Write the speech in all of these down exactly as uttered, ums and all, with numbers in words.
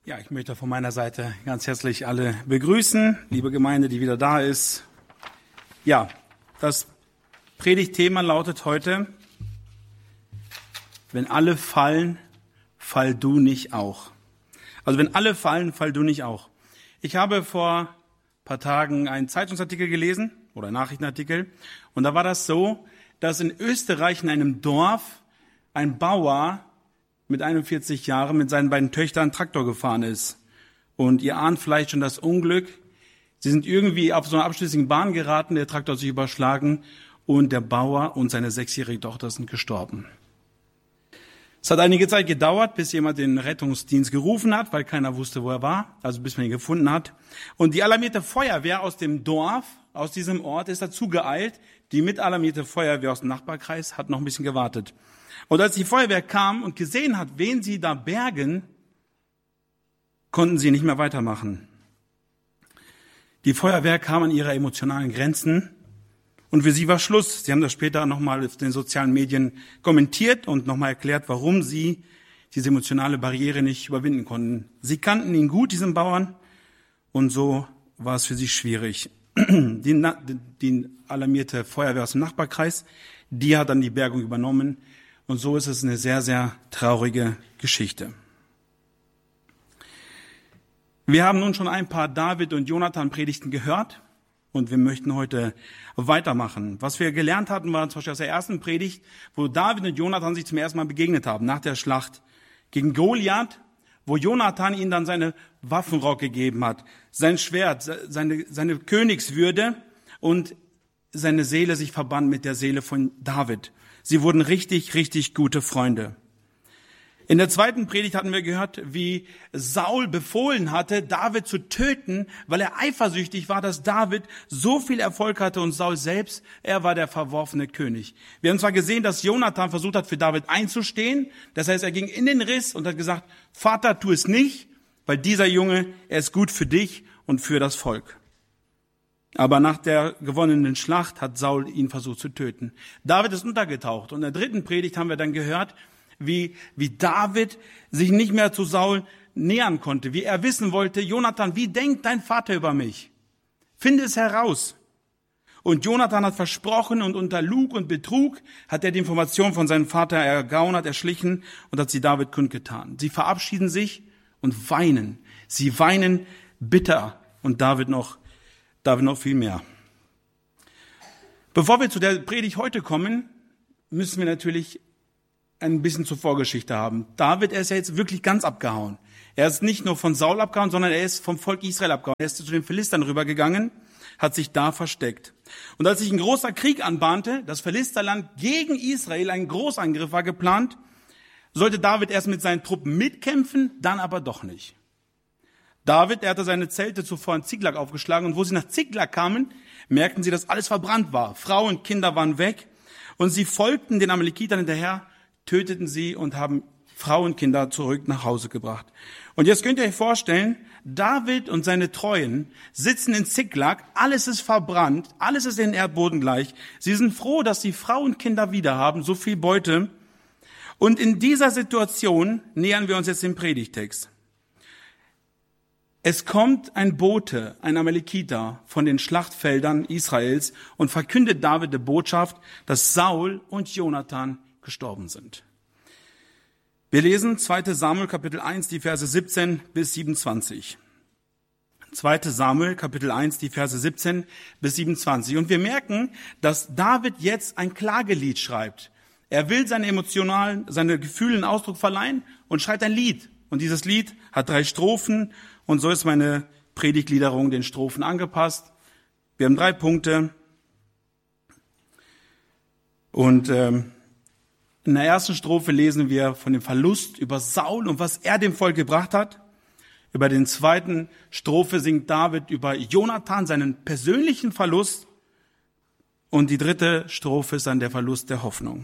Ja, ich möchte von meiner Seite ganz herzlich alle begrüßen, liebe Gemeinde, die wieder da ist. Ja, das Predigtthema lautet heute: Wenn alle fallen, fall du nicht auch. Also wenn alle fallen, fall du nicht auch. Ich habe vor ein paar Tagen einen Zeitungsartikel gelesen oder einen Nachrichtenartikel und da war das so, dass in Österreich in einem Dorf ein Bauer mit einundvierzig Jahren mit seinen beiden Töchtern Traktor gefahren ist. Und ihr ahnt vielleicht schon das Unglück. Sie sind irgendwie auf so einer abschließenden Bahn geraten, der Traktor hat sich überschlagen und der Bauer und seine sechsjährige Tochter sind gestorben. Es hat einige Zeit gedauert, bis jemand den Rettungsdienst gerufen hat, weil keiner wusste, wo er war, also bis man ihn gefunden hat. Und die alarmierte Feuerwehr aus dem Dorf, aus diesem Ort, ist dazu geeilt. Die mit alarmierte Feuerwehr aus dem Nachbarkreis hat noch ein bisschen gewartet. Und als die Feuerwehr kam und gesehen hat, wen sie da bergen, konnten sie nicht mehr weitermachen. Die Feuerwehr kam an ihre emotionalen Grenzen und für sie war Schluss. Sie haben das später nochmal auf den sozialen Medien kommentiert und nochmal erklärt, warum sie diese emotionale Barriere nicht überwinden konnten. Sie kannten ihn gut, diesen Bauern, und so war es für sie schwierig. Die, die alarmierte Feuerwehr aus dem Nachbarkreis, die hat dann die Bergung übernommen. Und so ist es eine sehr, sehr traurige Geschichte. Wir haben nun schon ein paar David- und Jonathan-Predigten gehört und wir möchten heute weitermachen. Was wir gelernt hatten, war zum Beispiel aus der ersten Predigt, wo David und Jonathan sich zum ersten Mal begegnet haben, nach der Schlacht gegen Goliath, wo Jonathan ihnen dann seine Waffenrock gegeben hat, sein Schwert, seine, seine Königswürde und seine Seele sich verband mit der Seele von David. Sie wurden richtig, richtig gute Freunde. In der zweiten Predigt hatten wir gehört, wie Saul befohlen hatte, David zu töten, weil er eifersüchtig war, dass David so viel Erfolg hatte und Saul selbst, er war der verworfene König. Wir haben zwar gesehen, dass Jonathan versucht hat, für David einzustehen. Das heißt, er ging in den Riss und hat gesagt, Vater, tu es nicht, weil dieser Junge, er ist gut für dich und für das Volk. Aber nach der gewonnenen Schlacht hat Saul ihn versucht zu töten. David ist untergetaucht. Und in der dritten Predigt haben wir dann gehört, wie, wie David sich nicht mehr zu Saul nähern konnte. Wie er wissen wollte, Jonathan, wie denkt dein Vater über mich? Finde es heraus. Und Jonathan hat versprochen und unter Lug und Betrug hat er die Information von seinem Vater ergaunert, erschlichen und hat sie David kundgetan. Sie verabschieden sich und weinen. Sie weinen bitter und David noch David noch viel mehr. Bevor wir zu der Predigt heute kommen, müssen wir natürlich ein bisschen zur Vorgeschichte haben. David, er ist ja jetzt wirklich ganz abgehauen. Er ist nicht nur von Saul abgehauen, sondern er ist vom Volk Israel abgehauen. Er ist zu den Philistern rübergegangen, hat sich da versteckt. Und als sich ein großer Krieg anbahnte, das Philisterland gegen Israel, ein Großangriff war geplant, sollte David erst mit seinen Truppen mitkämpfen, dann aber doch nicht. David, er hatte seine Zelte zuvor in Ziklag aufgeschlagen und wo sie nach Ziklag kamen, merkten sie, dass alles verbrannt war. Frauen und Kinder waren weg und sie folgten den Amalekitern hinterher, töteten sie und haben Frauen und Kinder zurück nach Hause gebracht. Und jetzt könnt ihr euch vorstellen, David und seine Treuen sitzen in Ziklag, alles ist verbrannt, alles ist in den Erdboden gleich. Sie sind froh, dass sie Frauen und Kinder wieder haben, so viel Beute. Und in dieser Situation nähern wir uns jetzt dem Predigtext. Es kommt ein Bote, ein Amalekiter von den Schlachtfeldern Israels und verkündet David die Botschaft, dass Saul und Jonathan gestorben sind. Wir lesen zweiter Samuel Kapitel eins, die Verse siebzehn bis siebenundzwanzig. zweiter Samuel Kapitel eins, die Verse siebzehn bis siebenundzwanzig. Und wir merken, dass David jetzt ein Klagelied schreibt. Er will seine emotionalen, seine Gefühle einen Ausdruck verleihen und schreibt ein Lied. Und dieses Lied hat drei Strophen. Und so ist meine Predigtgliederung den Strophen angepasst. Wir haben drei Punkte. Und ähm, in der ersten Strophe lesen wir von dem Verlust über Saul und was er dem Volk gebracht hat. Über den zweiten Strophe singt David über Jonathan, seinen persönlichen Verlust. Und die dritte Strophe ist dann der Verlust der Hoffnung.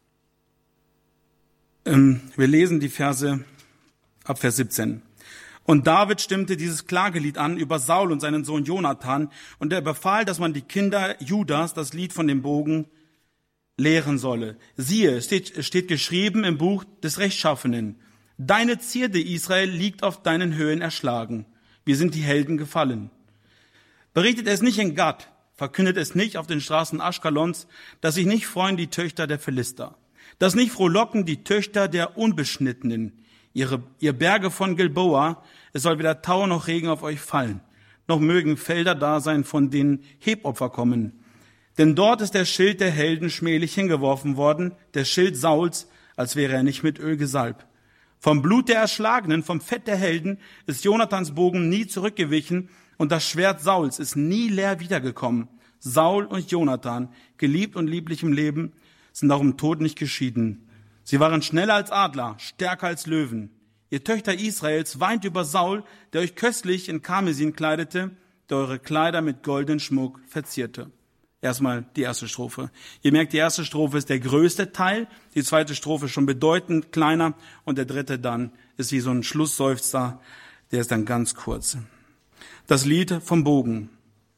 Ähm, wir lesen die Verse ab Vers siebzehn. Und David stimmte dieses Klagelied an über Saul und seinen Sohn Jonathan, und er befahl, dass man die Kinder Judas das Lied von dem Bogen lehren solle. Siehe, es steht, steht geschrieben im Buch des Rechtschaffenen. Deine Zierde, Israel, liegt auf deinen Höhen erschlagen. Wir sind die Helden gefallen. Berichtet es nicht in Gad, verkündet es nicht auf den Straßen Aschkalons, dass sich nicht freuen die Töchter der Philister, dass nicht frohlocken die Töchter der Unbeschnittenen, ihre, ihr Berge von Gilboa, es soll weder Tau noch Regen auf euch fallen, noch mögen Felder da sein, von denen Hebopfer kommen. Denn dort ist der Schild der Helden schmählich hingeworfen worden, der Schild Sauls, als wäre er nicht mit Öl gesalbt. Vom Blut der Erschlagenen, vom Fett der Helden ist Jonathans Bogen nie zurückgewichen und das Schwert Sauls ist nie leer wiedergekommen. Saul und Jonathan, geliebt und lieblich im Leben, sind auch im Tod nicht geschieden. Sie waren schneller als Adler, stärker als Löwen. Ihr Töchter Israels weint über Saul, der euch köstlich in Karmesin kleidete, der eure Kleider mit goldenen Schmuck verzierte. Erstmal die erste Strophe. Ihr merkt, die erste Strophe ist der größte Teil, die zweite Strophe schon bedeutend kleiner und der dritte dann ist wie so ein Schlussseufzer, der ist dann ganz kurz. Das Lied vom Bogen.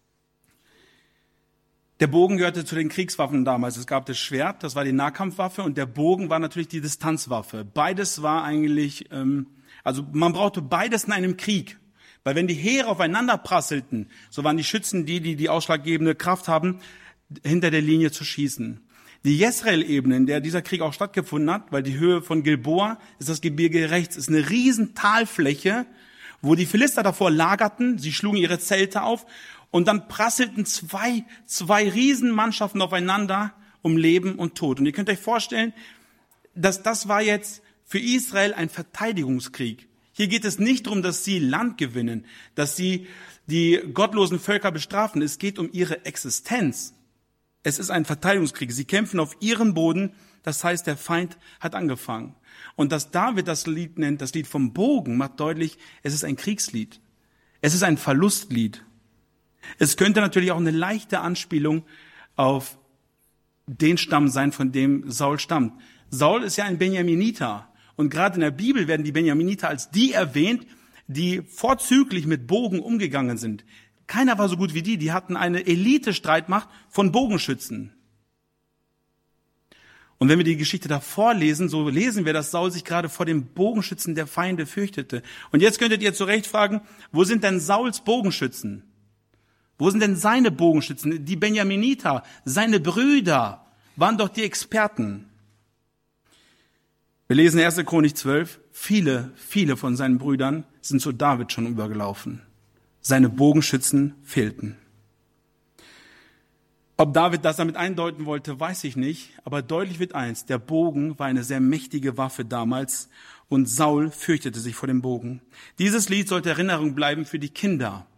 Der Bogen gehörte zu den Kriegswaffen damals. Es gab das Schwert, das war die Nahkampfwaffe und der Bogen war natürlich die Distanzwaffe. Beides war eigentlich, ähm, also man brauchte beides in einem Krieg. Weil wenn die Heere aufeinander prasselten, so waren die Schützen die, die die ausschlaggebende Kraft haben, hinter der Linie zu schießen. Die Jezreel-Ebene, in der dieser Krieg auch stattgefunden hat, weil die Höhe von Gilboa ist das Gebirge rechts, ist eine riesen Talfläche, wo die Philister davor lagerten, sie schlugen ihre Zelte auf und dann prasselten zwei, zwei Riesenmannschaften aufeinander um Leben und Tod. Und ihr könnt euch vorstellen, dass das war jetzt für Israel ein Verteidigungskrieg. Hier geht es nicht darum, dass sie Land gewinnen, dass sie die gottlosen Völker bestrafen. Es geht um ihre Existenz. Es ist ein Verteidigungskrieg. Sie kämpfen auf ihrem Boden. Das heißt, der Feind hat angefangen. Und dass David das Lied nennt, das Lied vom Bogen, macht deutlich, es ist ein Kriegslied. Es ist ein Verlustlied. Es könnte natürlich auch eine leichte Anspielung auf den Stamm sein, von dem Saul stammt. Saul ist ja ein Benjaminiter. Und gerade in der Bibel werden die Benjaminiter als die erwähnt, die vorzüglich mit Bogen umgegangen sind. Keiner war so gut wie die. Die hatten eine Elite-Streitmacht von Bogenschützen. Und wenn wir die Geschichte davor lesen, so lesen wir, dass Saul sich gerade vor dem Bogenschützen der Feinde fürchtete. Und jetzt könntet ihr zu Recht fragen, wo sind denn Sauls Bogenschützen? Wo sind denn seine Bogenschützen? Die Benjaminiter, seine Brüder, waren doch die Experten. Wir lesen erste Chronik zwölf, viele, viele von seinen Brüdern sind zu David schon übergelaufen. Seine Bogenschützen fehlten. Ob David das damit eindeuten wollte, weiß ich nicht, aber deutlich wird eins, der Bogen war eine sehr mächtige Waffe damals und Saul fürchtete sich vor dem Bogen. Dieses Lied sollte Erinnerung bleiben für die Kinder.